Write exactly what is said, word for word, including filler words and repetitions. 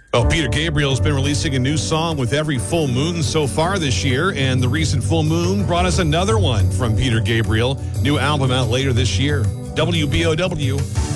Well, Peter Gabriel's been releasing a new song with every full moon so far this year, and the recent full moon brought us another one from Peter Gabriel. New album out later this year. W B O W.